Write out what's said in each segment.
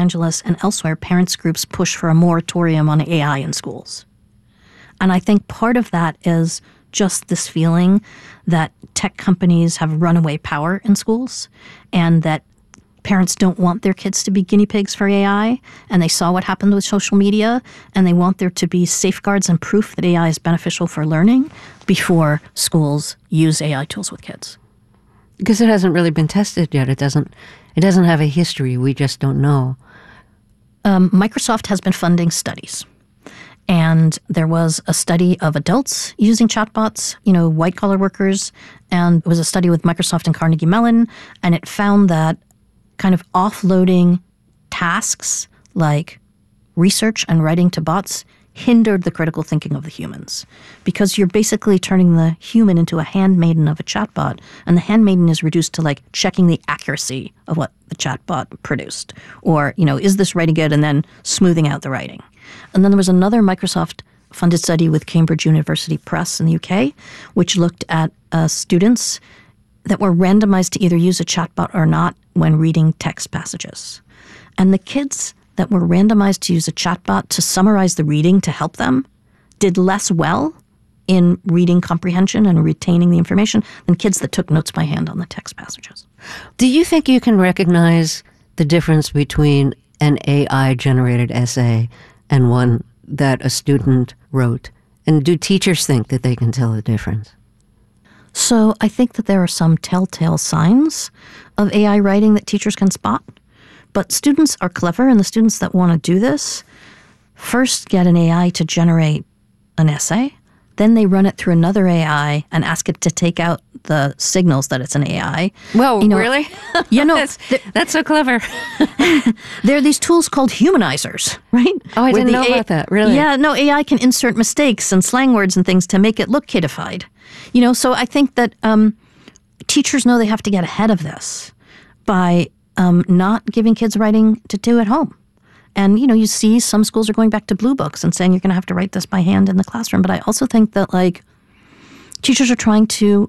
Angeles and elsewhere, parents groups push for a moratorium on AI in schools. And I think part of that is just this feeling that tech companies have runaway power in schools and that parents don't want their kids to be guinea pigs for AI, and they saw what happened with social media, and they want there to be safeguards and proof that AI is beneficial for learning before schools use AI tools with kids. Because it hasn't really been tested yet. It doesn't have a history. We just don't know. Microsoft has been funding studies. And there was a study of adults using chatbots, white-collar workers, and it was a study with Microsoft and Carnegie Mellon, and it found that kind of offloading tasks like research and writing to bots hindered the critical thinking of the humans, because you're basically turning the human into a handmaiden of a chatbot, and the handmaiden is reduced to like checking the accuracy of what the chatbot produced, or is this writing good, and then smoothing out the writing. And then there was another Microsoft-funded study with Cambridge University Press in the UK, which looked at students that were randomized to either use a chatbot or not when reading text passages. And the kids that were randomized to use a chatbot to summarize the reading to help them did less well in reading comprehension and retaining the information than kids that took notes by hand on the text passages. Do you think you can recognize the difference between an AI-generated essay and one that a student wrote? And do teachers think that they can tell the difference? So I think that there are some telltale signs of AI writing that teachers can spot. But students are clever, and the students that want to do this first get an AI to generate an essay. Then they run it through another AI and ask it to take out the signals that it's an AI. Well, really? That's so clever. There are these tools called humanizers, right? Oh, I didn't know about that, really? Yeah, no, AI can insert mistakes and slang words and things to make it look kidified. So I think that teachers know they have to get ahead of this by not giving kids writing to do at home. And, you see some schools are going back to blue books and saying you're going to have to write this by hand in the classroom. But I also think that, teachers are trying to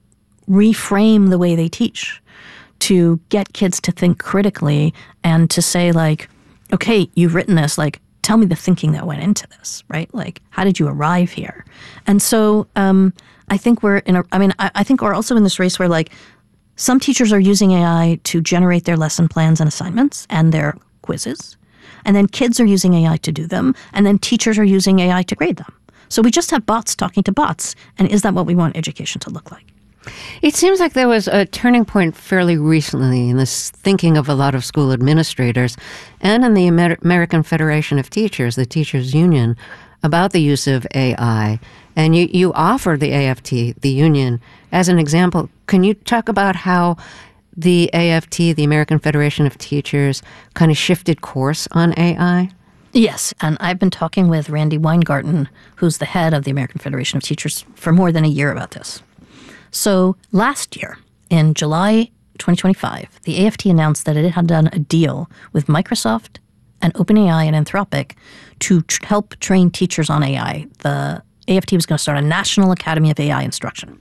reframe the way they teach to get kids to think critically and to say, okay, you've written this, tell me the thinking that went into this, right? How did you arrive here? And so I think I think we're also in this race where, some teachers are using AI to generate their lesson plans and assignments and their quizzes. And then kids are using AI to do them. And then teachers are using AI to grade them. So we just have bots talking to bots. And is that what we want education to look like? It seems like there was a turning point fairly recently in this thinking of a lot of school administrators and in the American Federation of Teachers, the Teachers Union, about the use of AI. And you offer the AFT, the union, as an example. Can you talk about how the AFT, the American Federation of Teachers, kind of shifted course on AI? Yes, and I've been talking with Randi Weingarten, who's the head of the American Federation of Teachers, for more than a year about this. So last year, in July 2025, the AFT announced that it had done a deal with Microsoft and OpenAI and Anthropic to help train teachers on AI. The AFT was going to start a National Academy of AI Instruction.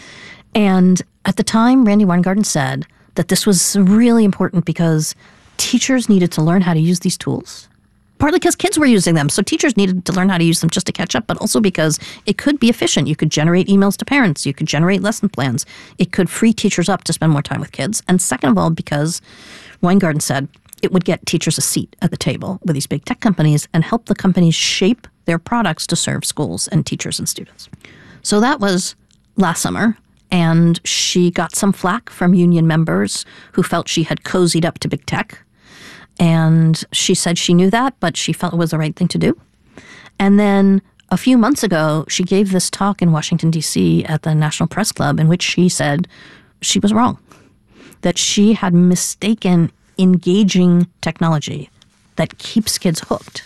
And at the time, Randi Weingarten said that this was really important because teachers needed to learn how to use these tools, partly because kids were using them. So teachers needed to learn how to use them just to catch up, but also because it could be efficient. You could generate emails to parents. You could generate lesson plans. It could free teachers up to spend more time with kids. And second of all, because Weingarten said it would get teachers a seat at the table with these big tech companies and help the companies shape their products to serve schools and teachers and students. So that was last summer. And she got some flack from union members who felt she had cozied up to big tech. And she said she knew that, but she felt it was the right thing to do. And then a few months ago, she gave this talk in Washington, D.C. at the National Press Club in which she said she was wrong, that she had mistaken engaging technology that keeps kids hooked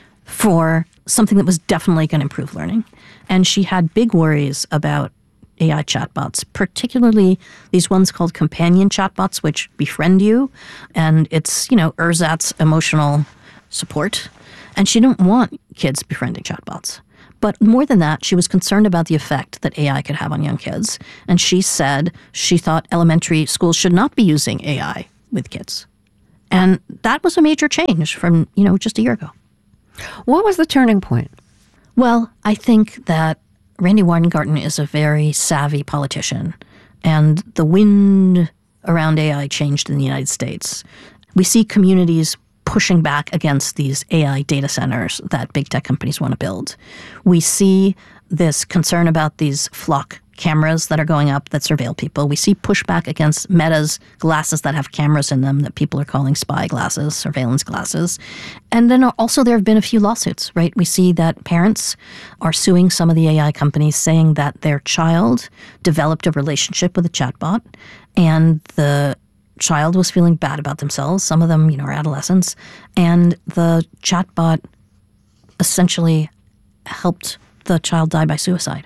for something that was definitely going to improve learning. And she had big worries about AI chatbots, particularly these ones called companion chatbots, which befriend you. And it's, ersatz emotional support. And she didn't want kids befriending chatbots. But more than that, she was concerned about the effect that AI could have on young kids. And she said she thought elementary schools should not be using AI with kids. And that was a major change from, just a year ago. What was the turning point? Well, I think that Randi Weingarten is a very savvy politician, and the wind around AI changed in the United States. We see communities pushing back against these AI data centers that big tech companies want to build. We see this concern about these flock cameras that are going up that surveil people. We see pushback against Meta's glasses that have cameras in them that people are calling spy glasses, surveillance glasses. And then also there have been a few lawsuits, right? We see that parents are suing some of the AI companies saying that their child developed a relationship with a chatbot and the child was feeling bad about themselves. Some of them, are adolescents. And the chatbot essentially helped the child die by suicide.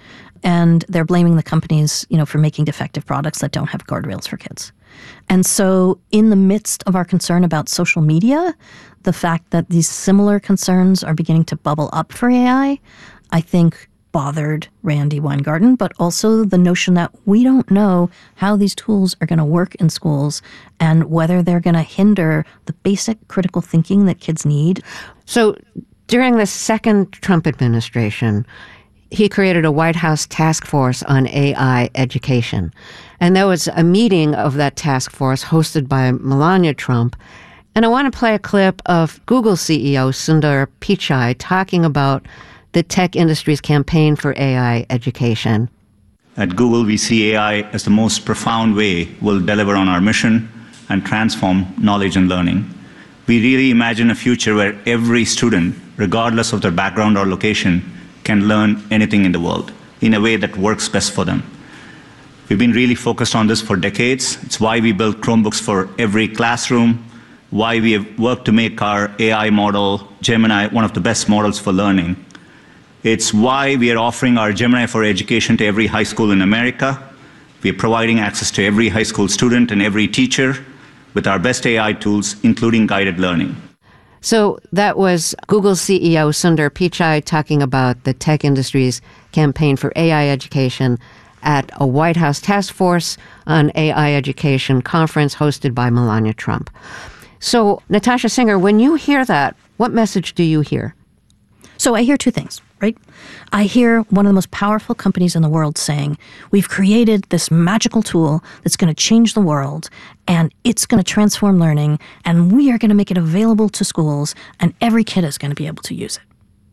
And they're blaming the companies, for making defective products that don't have guardrails for kids. And so in the midst of our concern about social media, the fact that these similar concerns are beginning to bubble up for AI, I think bothered Randi Weingarten, but also the notion that we don't know how these tools are going to work in schools and whether they're going to hinder the basic critical thinking that kids need. So during the second Trump administration, he created a White House task force on AI education. And there was a meeting of that task force hosted by Melania Trump. And I want to play a clip of Google CEO Sundar Pichai talking about the tech industry's campaign for AI education. At Google, we see AI as the most profound way we'll deliver on our mission and transform knowledge and learning. We really imagine a future where every student, regardless of their background or location, can learn anything in the world in a way that works best for them. We've been really focused on this for decades. It's why we built Chromebooks for every classroom, why we have worked to make our AI model, Gemini, one of the best models for learning. It's why we are offering our Gemini for Education to every high school in America. We are providing access to every high school student and every teacher with our best AI tools, including guided learning. So that was Google CEO Sundar Pichai talking about the tech industry's campaign for AI education at a White House task force on AI education conference hosted by Melania Trump. So, Natasha Singer, when you hear that, what message do you hear? So I hear two things, right? I hear one of the most powerful companies in the world saying, we've created this magical tool that's going to change the world, and it's going to transform learning, and we are going to make it available to schools, and every kid is going to be able to use it.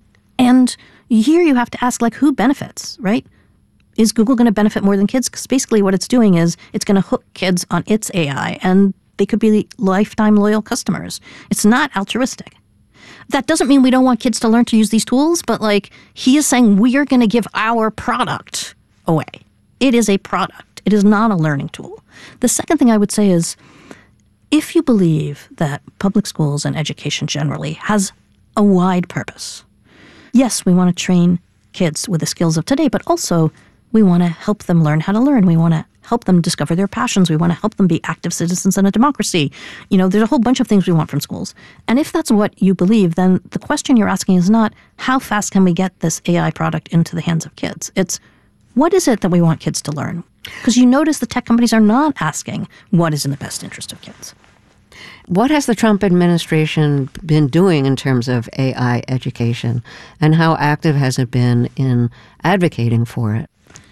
And here you have to ask, who benefits, right? Is Google going to benefit more than kids? Because basically what it's doing is it's going to hook kids on its AI, and they could be lifetime loyal customers. It's not altruistic. That doesn't mean we don't want kids to learn to use these tools, but he is saying we are going to give our product away. It is a product. It is not a learning tool. The second thing I would say is, if you believe that public schools and education generally has a wide purpose, yes, we want to train kids with the skills of today, but also we want to help them learn how to learn. We want to help them discover their passions. We want to help them be active citizens in a democracy. There's a whole bunch of things we want from schools. And if that's what you believe, then the question you're asking is not, how fast can we get this AI product into the hands of kids? It's, what is it that we want kids to learn? Because you notice the tech companies are not asking what is in the best interest of kids. What has the Trump administration been doing in terms of AI education, and how active has it been in advocating for it?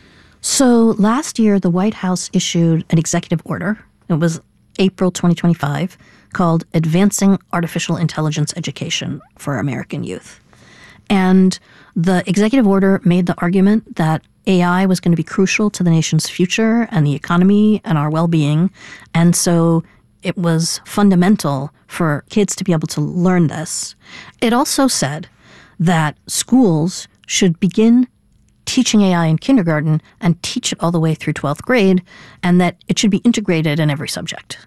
So last year, the White House issued an executive order. It was April 2025, called Advancing Artificial Intelligence Education for American Youth. And the executive order made the argument that AI was going to be crucial to the nation's future and the economy and our well-being. And so it was fundamental for kids to be able to learn this. It also said that schools should begin teaching AI in kindergarten and teach it all the way through 12th grade, and that it should be integrated in every subject.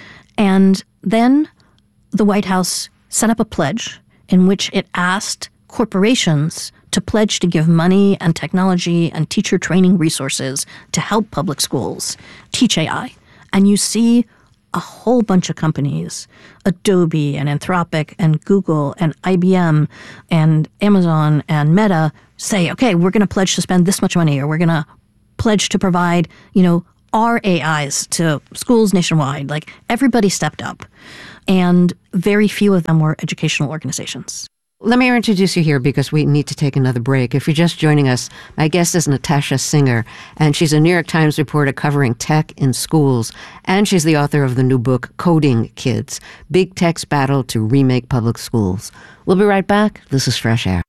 And then the White House set up a pledge in which it asked corporations to pledge to give money and technology and teacher training resources to help public schools teach AI. And you see a whole bunch of companies, Adobe and Anthropic and Google and IBM and Amazon and Meta, say, okay, we're going to pledge to spend this much money, or we're going to pledge to provide, our AIs to schools nationwide. Everybody stepped up. and very few of them were educational organizations. Let me introduce you here because we need to take another break. If you're just joining us, my guest is Natasha Singer, and she's a New York Times reporter covering tech in schools, and she's the author of the new book, Coding Kids, Big Tech's Battle to Remake Public Schools. We'll be right back. This is Fresh Air.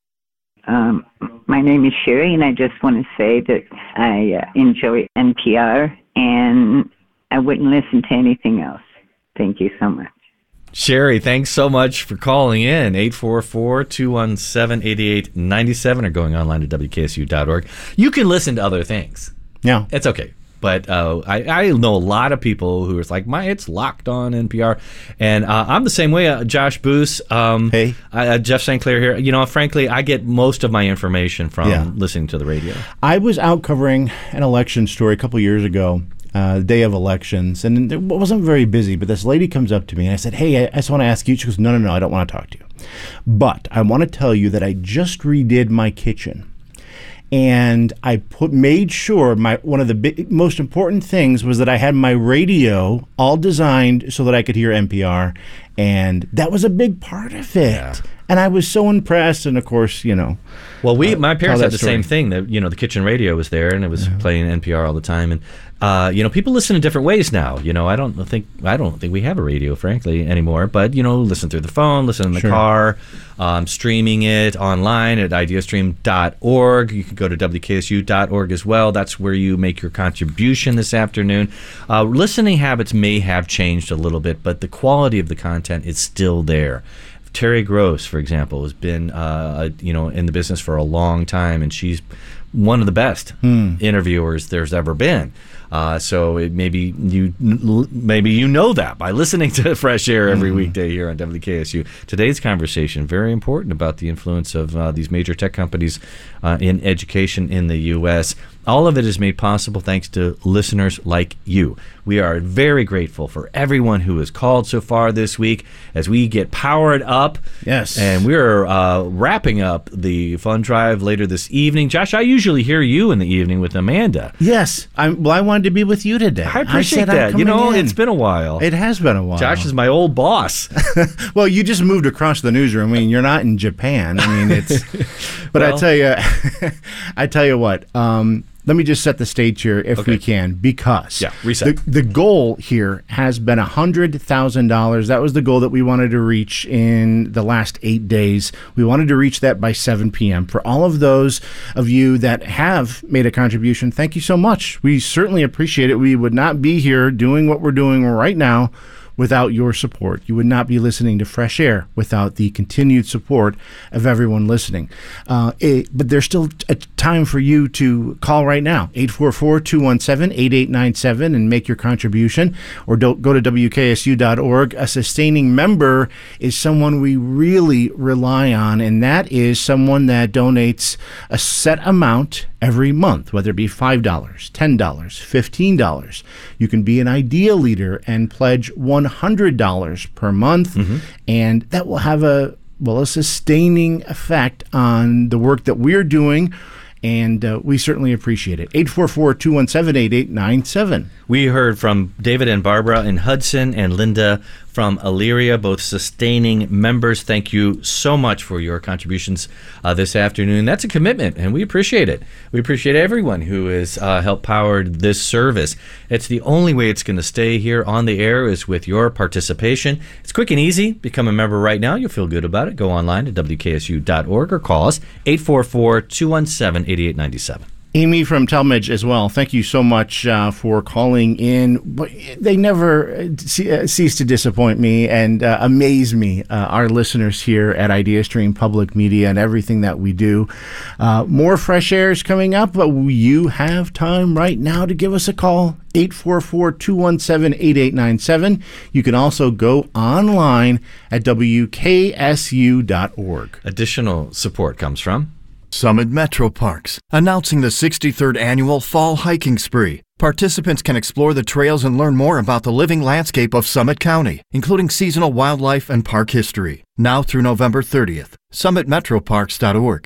My name is Sherry, and I just want to say that I enjoy NPR, and I wouldn't listen to anything else. Thank you so much. Sherry, thanks so much for calling in. 844-217-8897 or going online to WKSU.org. You can listen to other things. Yeah. It's okay. But I know a lot of people who are like, it's locked on NPR. And I'm the same way. Josh Boos. Hey. Jeff St. Clair here. Frankly, I get most of my information from listening to the radio. I was out covering an election story a couple years ago, the day of elections, and it wasn't very busy, but this lady comes up to me, and I said, hey, I just want to ask you. She goes, no, I don't want to talk to you. But I want to tell you that I just redid my kitchen. And I made sure one of the most important things was that I had my radio all designed so that I could hear NPR, and that was a big part of it. Yeah. And I was so impressed, and of course, Well, my parents had the same thing. The kitchen radio was there, and it was playing NPR all the time. And people listen in different ways now. I don't think we have a radio, frankly, anymore. But listen through the phone, listen in the car, streaming it online at ideastream.org. You can go to WKSU.org as well. That's where you make your contribution this afternoon. Listening habits may have changed a little bit, but the quality of the content is still there. Terry Gross, for example, has been in the business for a long time, and she's one of the best interviewers there's ever been. So maybe you know that by listening to Fresh Air every weekday here on WKSU. Today's conversation, very important about the influence of these major tech companies in education in the U.S. All of it is made possible thanks to listeners like you. We are very grateful for everyone who has called so far this week as we get powered up. Yes. And we're wrapping up the fund drive later this evening. Josh, I usually hear you in the evening with Amanda. Yes. I wanted to be with you today. I appreciate that. It's been a while. It has been a while. Josh is my old boss. Well, you just moved across the newsroom. I mean, you're not in Japan. I mean, it's... But I tell you what... let me just set the stage here if we can, because reset. The goal here has been $100,000. That was the goal that we wanted to reach in the last 8 days. We wanted to reach that by 7 p.m. For all of those of you that have made a contribution, thank you so much. We certainly appreciate it. We would not be here doing what we're doing right now without your support. You would not be listening to Fresh Air without the continued support of everyone listening. But there's still a time for you to call right now, 844-217-8897, and make your contribution, or go to WKSU.org. A sustaining member is someone we really rely on, and that is someone that donates a set amount every month, whether it be $5, $10, $15. You can be an idea leader and pledge $100 per month, and that will have a sustaining effect on the work that we're doing, and we certainly appreciate it. 844-217-8897. We heard from David and Barbara in Hudson and Linda from Elyria, both sustaining members. Thank you so much for your contributions this afternoon. That's a commitment, and we appreciate it. We appreciate everyone who has helped power this service. It's the only way it's going to stay here on the air is with your participation. It's quick and easy. Become a member right now. You'll feel good about it. Go online to WKSU.org or call us 844-217-8897. Amy from Talmadge as well. Thank you so much for calling in. They never cease to disappoint me and amaze me, our listeners here at IdeaStream Public Media and everything that we do. More Fresh Air is coming up, but you have time right now to give us a call, 844-217-8897. You can also go online at WKSU.org. Additional support comes from Summit Metro Parks, announcing the 63rd Annual Fall Hiking Spree. Participants can explore the trails and learn more about the living landscape of Summit County, including seasonal wildlife and park history. Now through November 30th. SummitMetroParks.org.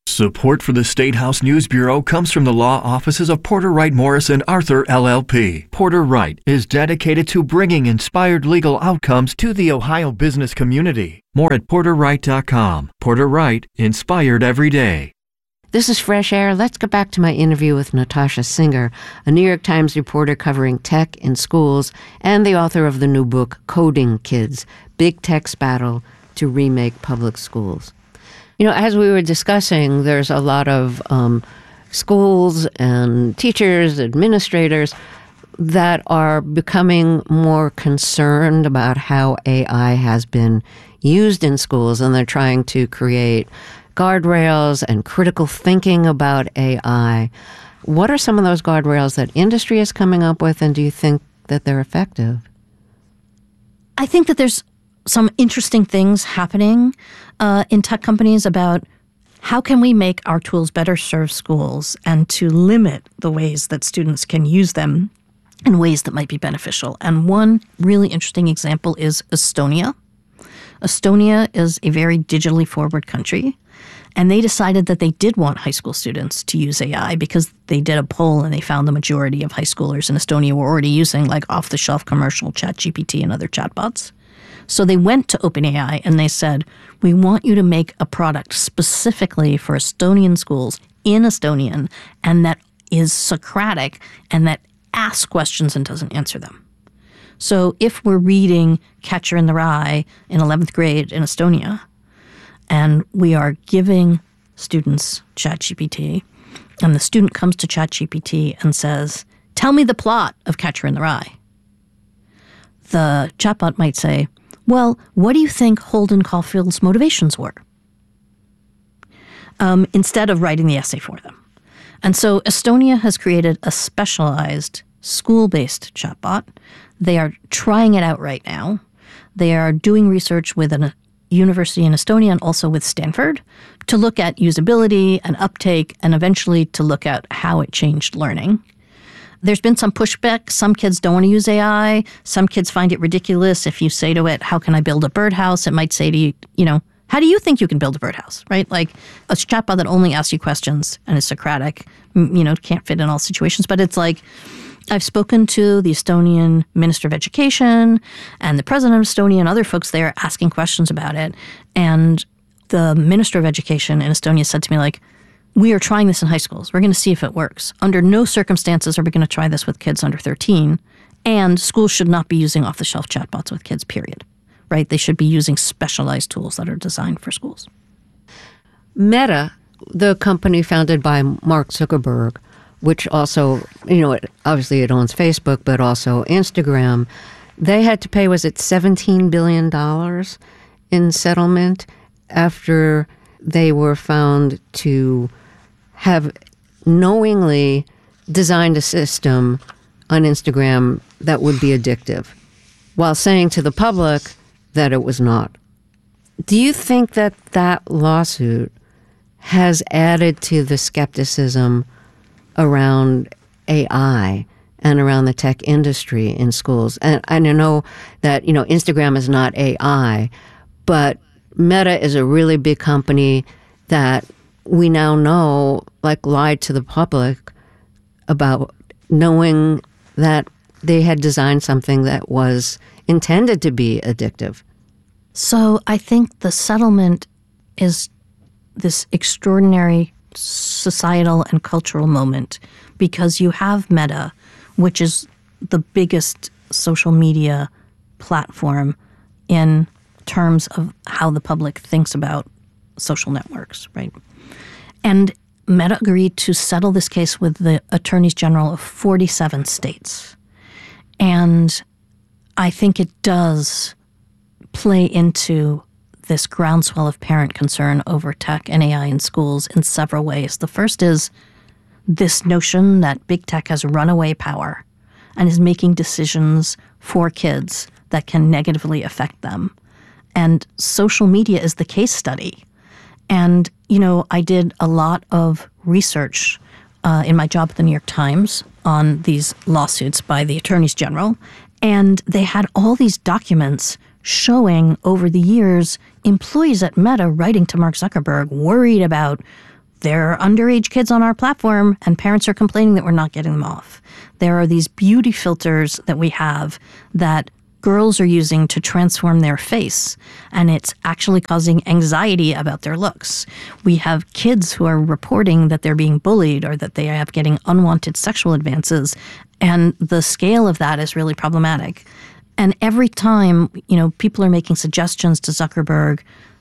Support for the State House News Bureau comes from the law offices of Porter Wright Morris and Arthur LLP. Porter Wright is dedicated to bringing inspired legal outcomes to the Ohio business community. More at porterwright.com. Porter Wright, inspired every day. This is Fresh Air. Let's get back to my interview with Natasha Singer, a New York Times reporter covering tech in schools and the author of the new book, Coding Kids, Big Tech's Battle to Remake Public Schools. You know, as we were discussing, there's a lot of schools and teachers, administrators that are becoming more concerned about how AI has been used in schools, and they're trying to create guardrails and critical thinking about AI. What are some of those guardrails that industry is coming up with, and do you think that they're effective? I think that there's some interesting things happening in tech companies about how can we make our tools better serve schools and to limit the ways that students can use them in ways that might be beneficial. And one really interesting example is Estonia. Estonia is a very digitally forward country, and they decided that they did want high school students to use AI because they did a poll and they found the majority of high schoolers in Estonia were already using like off-the-shelf commercial ChatGPT and other chatbots. So they went to OpenAI and they said, we want you to make a product specifically for Estonian schools in Estonian and that is Socratic and that asks questions and doesn't answer them. So if we're reading Catcher in the Rye in 11th grade in Estonia and we are giving students ChatGPT and the student comes to ChatGPT and says, tell me the plot of Catcher in the Rye, the chatbot might say, well, what do you think Holden Caulfield's motivations were? Instead of writing the essay for them. And so Estonia has created a specialized school-based chatbot. They are trying it out right now. They are doing research with a university in Estonia and also with Stanford to look at usability and uptake and eventually to look at how it changed learning. There's been some pushback. Some kids don't want to use AI. Some kids find it ridiculous. If you say to it, how can I build a birdhouse? It might say to you, how do you think you can build a birdhouse, right? Like a chatbot that only asks you questions and is Socratic, can't fit in all situations. But it's like, I've spoken to the Estonian Minister of Education and the President of Estonia and other folks there asking questions about it. And the Minister of Education in Estonia said to me, like, we are trying this in high schools. We're going to see if it works. Under no circumstances are we going to try this with kids under 13. And schools should not be using off-the-shelf chatbots with kids, period. Right? They should be using specialized tools that are designed for schools. Meta, the company founded by Mark Zuckerberg, which also, obviously it owns Facebook, but also Instagram, they had to pay, was it $17 billion in settlement after they were found to have knowingly designed a system on Instagram that would be addictive, while saying to the public that it was not. Do you think that that lawsuit has added to the skepticism around AI and around the tech industry in schools? And I know that, Instagram is not AI, but Meta is a really big company that we now know, lied to the public about knowing that they had designed something that was intended to be addictive. So I think the settlement is this extraordinary societal and cultural moment because you have Meta, which is the biggest social media platform in terms of how the public thinks about social networks, right? And Meta agreed to settle this case with the attorneys general of 47 states. And I think it does play into this groundswell of parent concern over tech and AI in schools in several ways. The first is this notion that big tech has runaway power and is making decisions for kids that can negatively affect them. And social media is the case study. And, I did a lot of research in my job at the New York Times on these lawsuits by the attorneys general. And they had all these documents showing over the years employees at Meta writing to Mark Zuckerberg worried about there are underage kids on our platform and parents are complaining that we're not getting them off. There are these beauty filters that we have that girls are using to transform their face, and it's actually causing anxiety about their looks. We have kids who are reporting that they're being bullied or that they are getting unwanted sexual advances, and the scale of that is really problematic. And every time, people are making suggestions to Zuckerberg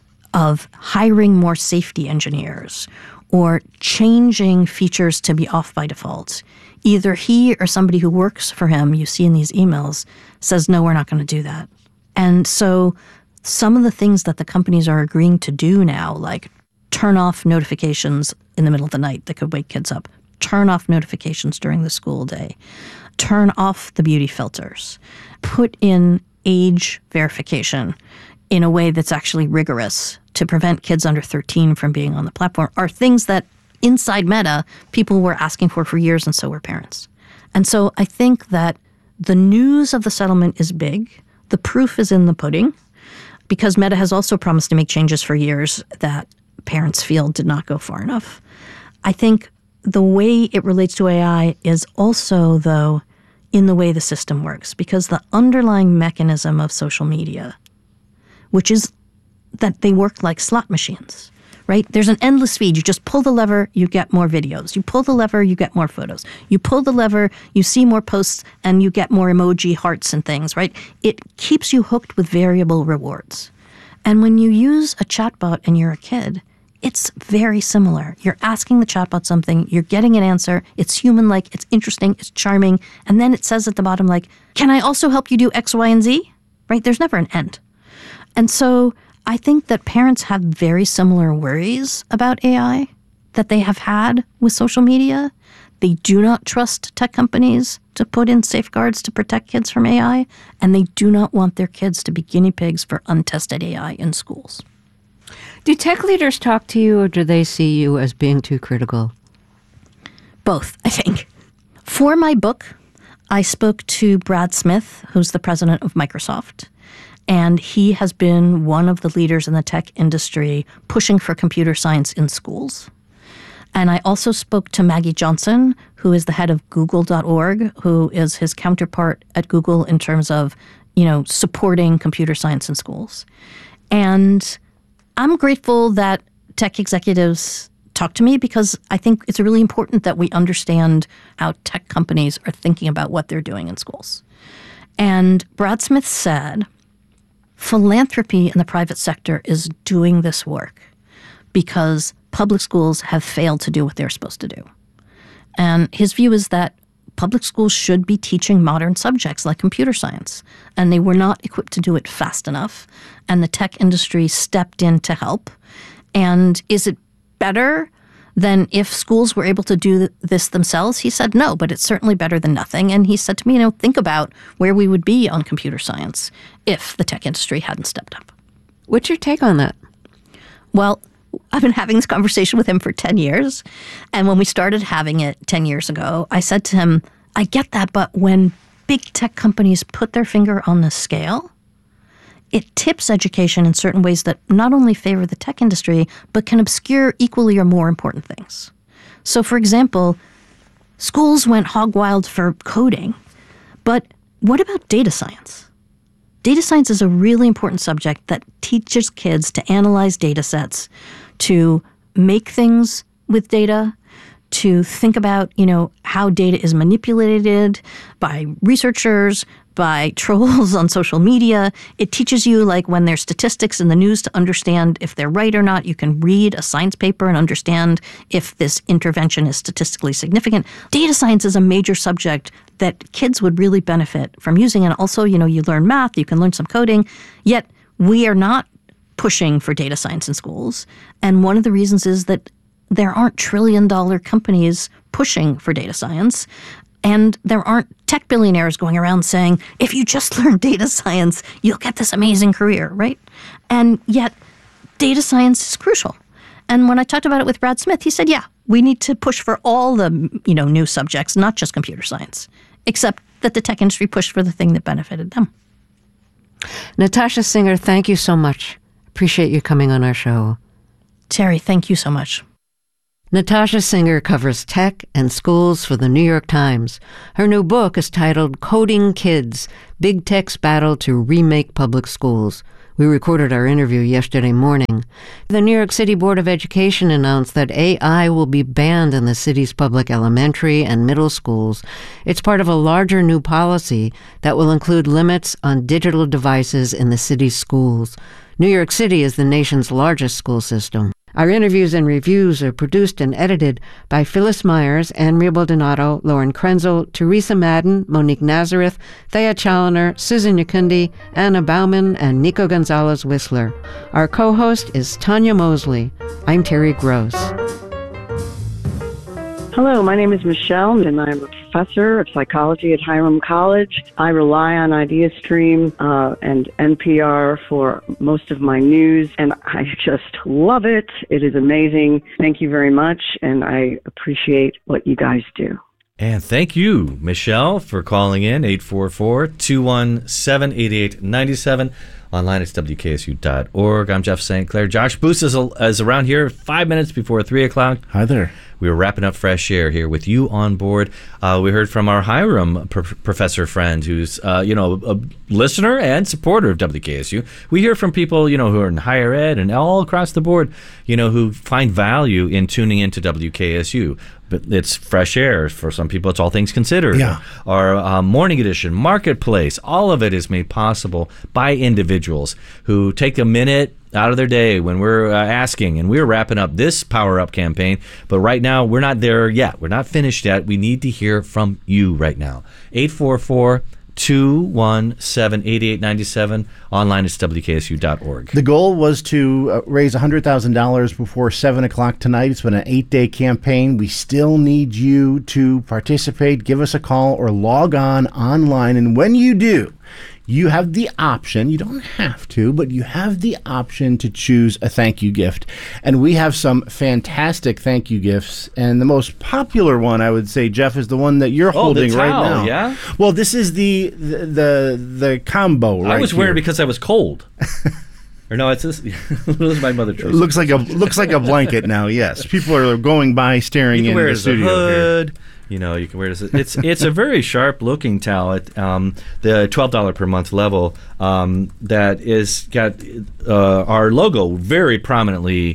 of hiring more safety engineers or changing features to be off by default, either he or somebody who works for him, you see in these emails, says, no, we're not going to do that. And so some of the things that the companies are agreeing to do now, like turn off notifications in the middle of the night that could wake kids up, turn off notifications during the school day, turn off the beauty filters, put in age verification in a way that's actually rigorous to prevent kids under 13 from being on the platform, are things that inside Meta people were asking for years, and so were parents. And so I think that the news of the settlement is big. The proof is in the pudding, because Meta has also promised to make changes for years that parents feel did not go far enough. I think the way it relates to AI is also, though, in the way the system works, because the underlying mechanism of social media, which is that they work like slot machines, right? There's an endless feed. You just pull the lever, you get more videos. You pull the lever, you get more photos. You pull the lever, you see more posts, and you get more emoji hearts and things, right? It keeps you hooked with variable rewards. And when you use a chatbot and you're a kid, it's very similar. You're asking the chatbot something, you're getting an answer, it's human-like, it's interesting, it's charming, and then it says at the bottom, like, can I also help you do X, Y, and Z? Right? There's never an end. And so I think that parents have very similar worries about AI that they have had with social media. They do not trust tech companies to put in safeguards to protect kids from AI, and they do not want their kids to be guinea pigs for untested AI in schools. Do tech leaders talk to you, or do they see you as being too critical? Both, I think. For my book, I spoke to Brad Smith, who's the president of Microsoft, and he has been one of the leaders in the tech industry pushing for computer science in schools. And I also spoke to Maggie Johnson, who is the head of Google.org, who is his counterpart at Google in terms of, supporting computer science in schools. And I'm grateful that tech executives talk to me, because I think it's really important that we understand how tech companies are thinking about what they're doing in schools. And Brad Smith said, philanthropy in the private sector is doing this work because public schools have failed to do what they're supposed to do. And his view is that public schools should be teaching modern subjects like computer science, and they were not equipped to do it fast enough, and the tech industry stepped in to help. And is it better than if schools were able to do this themselves? He said no, but it's certainly better than nothing. And he said to me, think about where we would be on computer science if the tech industry hadn't stepped up. What's your take on that? Well, I've been having this conversation with him for 10 years. And when we started having it 10 years ago, I said to him, I get that, but when big tech companies put their finger on the scale, it tips education in certain ways that not only favor the tech industry, but can obscure equally or more important things. So, for example, schools went hog wild for coding, but what about data science? Data science is a really important subject that teaches kids to analyze data sets, to make things with data, to think about, how data is manipulated by researchers, by trolls on social media. It teaches you, like, when there's statistics in the news, to understand if they're right or not. You can read a science paper and understand if this intervention is statistically significant. Data science is a major subject that kids would really benefit from using. And also, you learn math, you can learn some coding, yet we are not pushing for data science in schools. And one of the reasons is that there aren't trillion-dollar companies pushing for data science. And there aren't tech billionaires going around saying, if you just learn data science, you'll get this amazing career, right? And yet, data science is crucial. And when I talked about it with Brad Smith, he said, yeah, we need to push for all the, new subjects, not just computer science, except that the tech industry pushed for the thing that benefited them. Natasha Singer, thank you so much. Appreciate you coming on our show. Terry, thank you so much. Natasha Singer covers tech and schools for the New York Times. Her new book is titled Coding Kids, Big Tech's Battle to Remake Public Schools. We recorded our interview yesterday morning. The New York City Board of Education announced that AI will be banned in the city's public elementary and middle schools. It's part of a larger new policy that will include limits on digital devices in the city's schools. New York City is the nation's largest school system. Our interviews and reviews are produced and edited by Phyllis Myers, Anne-Marie Baldonado, Lauren Krenzel, Teresa Madden, Monique Nazareth, Thea Challoner, Susan Yakundi, Anna Bauman, and Nico Gonzalez-Whistler. Our co-host is Tanya Mosley. I'm Terry Gross. Hello, my name is Michelle, and I'm a professor of psychology at Hiram College. I rely on IdeaStream and NPR for most of my news, and I just love it. It is amazing. Thank you very much, and I appreciate what you guys do. And thank you, Michelle, for calling in, 844-217-8897. Online, it's WKSU.org. I'm Jeff St. Clair. Josh Booth is around here 5 minutes before 3 o'clock. Hi there. We were wrapping up Fresh Air here with you on board. We heard from our Hiram professor friend who's, a listener and supporter of WKSU. We hear from people, who are in higher ed and all across the board, who find value in tuning into WKSU. But it's Fresh Air. For some people, it's All Things Considered. Yeah. Our Morning Edition, Marketplace, all of it is made possible by individuals who take a minute out of their day when we're asking, and we're wrapping up this Power Up campaign, but right now we're not there yet. We're not finished yet. We need to hear from you right now. 844-217-8897. Online is WKSU.org. The goal was to raise $100,000 before 7 o'clock tonight. It's been an 8-day campaign. We still need you to participate. Give us a call or log on online. And when you do, you have the option, you don't have to, but you have the option to choose a thank you gift. And we have some fantastic thank you gifts. And the most popular one, I would say, Jeff, is the one that you're holding the right towel, now. Yeah? Well, this is the combo right I was wearing it here. because I was cold. Or no, it's this. This is my mother choice. Looks like a blanket now. Yes, people are going by, staring in the studio hood. here. You can wear this. It's a very sharp looking towel at the $12 per month level that is got our logo very prominently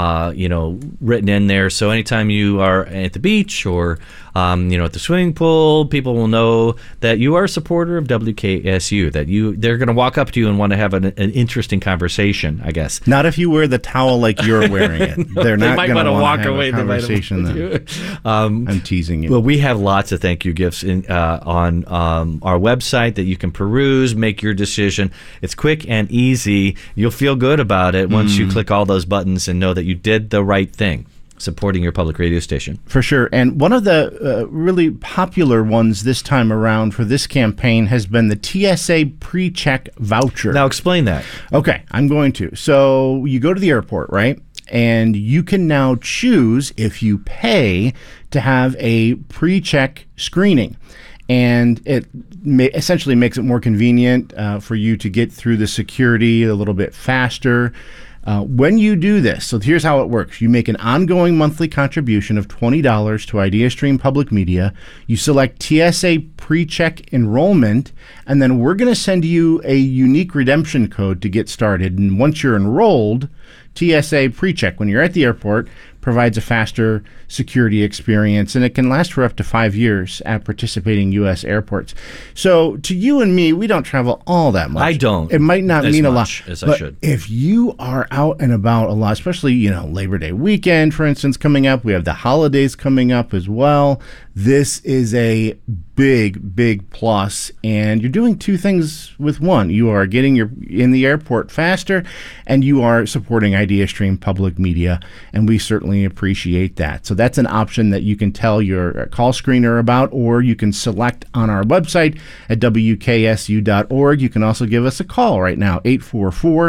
written in there. So anytime you are at the beach or at the swimming pool, people will know that you are a supporter of WKSU. That they're going to walk up to you and want to have an interesting conversation, I guess. Not if you wear the towel like you're wearing it. No, they're not going to walk have away. a conversation then. I'm teasing you. Well, we have lots of thank you gifts on our website that you can peruse, make your decision. It's quick and easy. You'll feel good about it once you click all those buttons and know that you did the right thing, supporting your public radio station. For sure. And one of the really popular ones this time around for this campaign has been the TSA pre-check voucher. Now explain that. Okay, I'm going to. So you go to the airport, right? And you can now choose, if you pay, to have a pre-check screening. And it essentially makes it more convenient for you to get through the security a little bit faster. When you do this, so here's how it works. You make an ongoing monthly contribution of $20 to IdeaStream Public Media. You select TSA pre-check enrollment, and then we're going to send you a unique redemption code to get started. And once you're enrolled, TSA pre-check, when you're at the airport, provides a faster security experience, and it can last for up to 5 years at participating U.S. airports. So to you and me, we don't travel all that much. I don't. It might not mean a lot. As but I should. If you are out and about a lot, especially, Labor Day weekend, for instance, coming up, we have the holidays coming up as well. This is a big, big plus, and you're doing two things with one. You are getting in the airport faster, and you are supporting IdeaStream Public Media, and we certainly appreciate that. So that's an option that you can tell your call screener about, or you can select on our website at WKSU.org. You can also give us a call right now, 844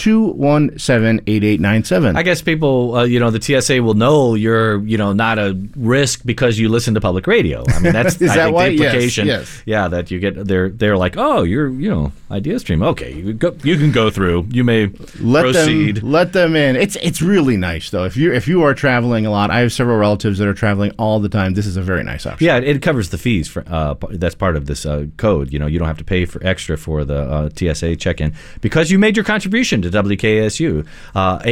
217-8897. I guess people, the TSA will know you're, not a risk because you listen to public radio. I mean, that's Is I that think why? the implication. Yes. Yeah, that you get. They're like, oh, you're, IdeaStream. Okay, you can go through. You may proceed. Let them in. It's really nice though. If you are traveling a lot, I have several relatives that are traveling all the time. This is a very nice option. Yeah, it covers the fees. That's part of this code. You don't have to pay for extra for the TSA check-in because you made your contribution to WKSU.